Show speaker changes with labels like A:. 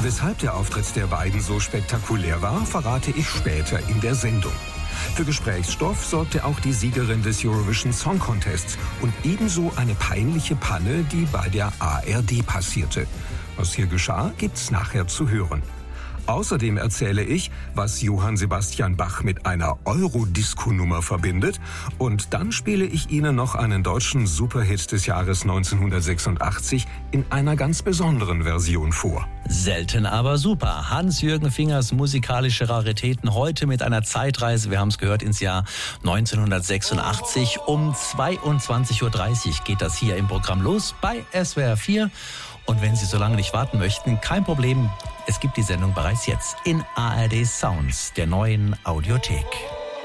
A: Weshalb der Auftritt der beiden so spektakulär war, verrate ich später in der Sendung. Für Gesprächsstoff sorgte auch die Siegerin des Eurovision Song Contests und ebenso eine peinliche Panne, die bei der ARD passierte. Was hier geschah, gibt's nachher zu hören. Außerdem erzähle ich, was Johann Sebastian Bach mit einer Eurodisco-Nummer verbindet. Und dann spiele ich Ihnen noch einen deutschen Superhit des Jahres 1986 in einer ganz besonderen Version vor.
B: Selten, aber super. Hans-Jürgen Fingers musikalische Raritäten heute mit einer Zeitreise, wir haben es gehört, ins Jahr 1986. Um 22.30 Uhr geht das hier im Programm los bei SWR 4. Und wenn Sie so lange nicht warten möchten, kein Problem. Es gibt die Sendung bereits jetzt in ARD Sounds, der neuen Audiothek.